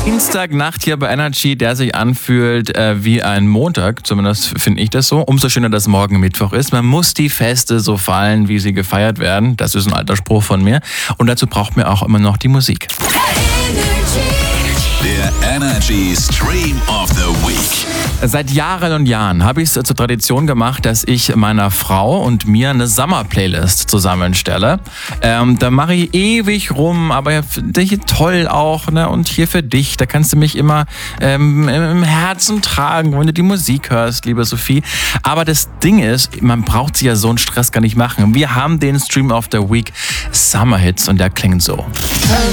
Dienstagnacht hier bei Energy, der sich anfühlt wie ein Montag, zumindest finde ich das so. Umso schöner, dass morgen Mittwoch ist. Man muss die Feste so feiern, wie sie gefeiert werden. Das ist ein alter Spruch von mir. Und dazu braucht man auch immer noch die Musik. Der Energy Stream of the Week. Seit Jahren und Jahren habe ich es zur Tradition gemacht, dass ich meiner Frau und mir eine Summer-Playlist zusammenstelle. Da mache ich ewig rum, aber toll auch, ne? Und hier für dich, da kannst du mich immer im Herzen tragen, wenn du die Musik hörst, liebe Sophie. Aber das Ding ist, man braucht sich ja so einen Stress gar nicht machen. Wir haben den Stream of the Week Summer Hits und der klingt so.